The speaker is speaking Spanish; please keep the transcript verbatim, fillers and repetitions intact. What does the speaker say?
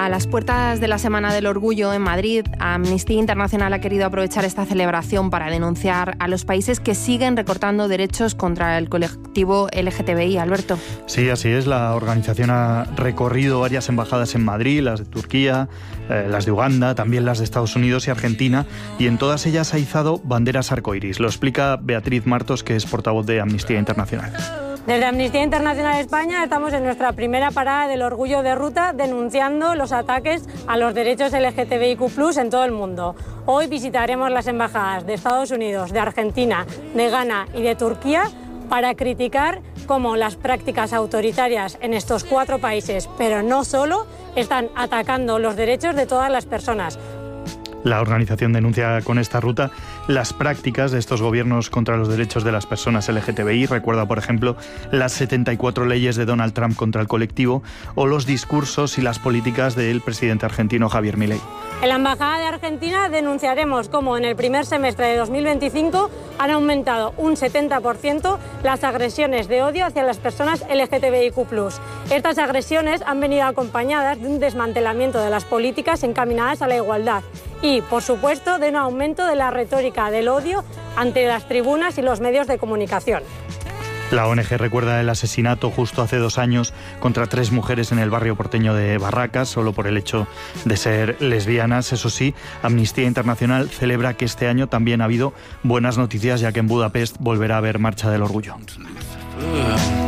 A las puertas de la Semana del Orgullo en Madrid, Amnistía Internacional ha querido aprovechar esta celebración para denunciar a los países que siguen recortando derechos contra el colectivo L G T B I. Alberto. Sí, así es. La organización ha recorrido varias embajadas en Madrid, las de Turquía, eh, las de Uganda, también las de Estados Unidos y Argentina, y en todas ellas ha izado banderas arcoiris. Lo explica Beatriz Martos, que es portavoz de Amnistía Internacional. Desde Amnistía Internacional España estamos en nuestra primera parada del Orgullo de Ruta denunciando los ataques a los derechos L G T B I Q plus, en todo el mundo. Hoy visitaremos las embajadas de Estados Unidos, de Argentina, de Ghana y de Turquía para criticar cómo las prácticas autoritarias en estos cuatro países, pero no solo, están atacando los derechos de todas las personas. La organización denuncia con esta ruta las prácticas de estos gobiernos contra los derechos de las personas L G T B I. Recuerda, por ejemplo, las setenta y cuatro leyes de Donald Trump contra el colectivo o los discursos y las políticas del presidente argentino Javier Milei. En la Embajada de Argentina denunciaremos cómo en el primer semestre de dos mil veinticinco han aumentado un setenta por ciento las agresiones de odio hacia las personas L G T B I Q plus. Estas agresiones han venido acompañadas de un desmantelamiento de las políticas encaminadas a la igualdad y, por supuesto, de un aumento de la retórica del odio ante las tribunas y los medios de comunicación. La O N G recuerda el asesinato justo hace dos años contra tres mujeres en el barrio porteño de Barracas, solo por el hecho de ser lesbianas. Eso sí, Amnistía Internacional celebra que este año también ha habido buenas noticias, ya que en Budapest volverá a haber Marcha del Orgullo.